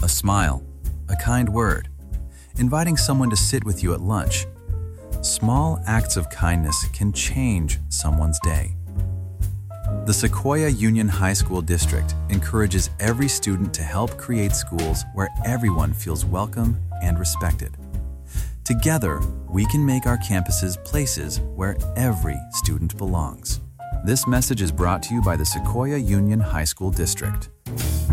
smile, a kind word, inviting someone to sit with you at lunch. Small acts of kindness can change someone's day. The Sequoia Union High School District encourages every student to help create schools where everyone feels welcome and respected. Together, we can make our campuses places where every student belongs. This message is brought to you by the Sequoia Union High School District.